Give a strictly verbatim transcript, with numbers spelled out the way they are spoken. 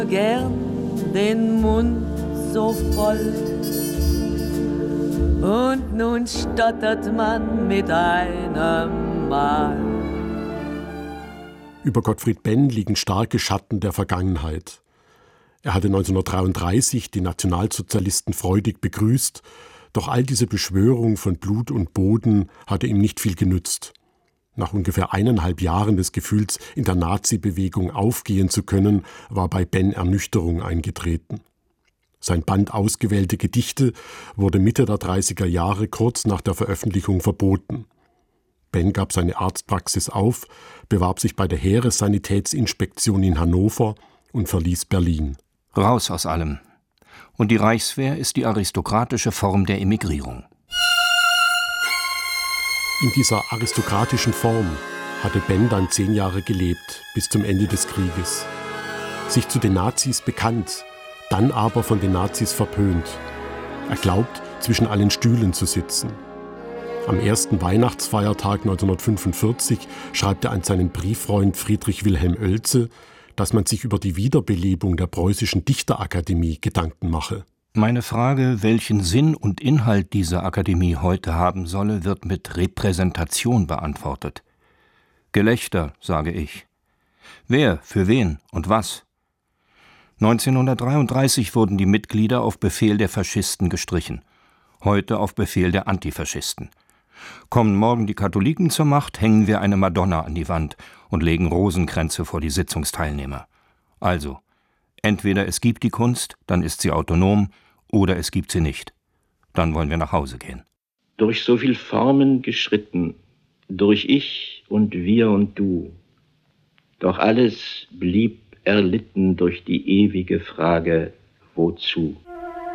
Gern den Mund so voll und nun stottert man mit einem Mal. Über Gottfried Benn liegen starke Schatten der Vergangenheit. Er hatte neunzehnhundertdreiunddreißig die Nationalsozialisten freudig begrüßt, doch all diese Beschwörung von Blut und Boden hatte ihm nicht viel genützt. Nach ungefähr eineinhalb Jahren des Gefühls, in der Nazi-Bewegung aufgehen zu können, war bei Benn Ernüchterung eingetreten. Sein Band Ausgewählte Gedichte wurde Mitte der dreißiger Jahre kurz nach der Veröffentlichung verboten. Benn gab seine Arztpraxis auf, bewarb sich bei der Heeressanitätsinspektion in Hannover und verließ Berlin. Raus aus allem. Und die Reichswehr ist die aristokratische Form der Emigrierung. In dieser aristokratischen Form hatte Benn dann zehn Jahre gelebt, bis zum Ende des Krieges. Sich zu den Nazis bekannt, dann aber von den Nazis verpönt. Er glaubt, zwischen allen Stühlen zu sitzen. Am ersten Weihnachtsfeiertag neunzehnhundertfünfundvierzig schreibt er an seinen Brieffreund Friedrich Wilhelm Oelze, dass man sich über die Wiederbelebung der Preußischen Dichterakademie Gedanken mache. Meine Frage, welchen Sinn und Inhalt diese Akademie heute haben solle, wird mit Repräsentation beantwortet. Gelächter, sage ich. Wer, für wen und was? neunzehnhundertdreiunddreißig wurden die Mitglieder auf Befehl der Faschisten gestrichen, heute auf Befehl der Antifaschisten. Kommen morgen die Katholiken zur Macht, hängen wir eine Madonna an die Wand und legen Rosenkränze vor die Sitzungsteilnehmer. Also, entweder es gibt die Kunst, dann ist sie autonom, oder es gibt sie nicht. Dann wollen wir nach Hause gehen. Durch so viel Formen geschritten, durch ich und wir und du. Doch alles blieb erlitten durch die ewige Frage, wozu?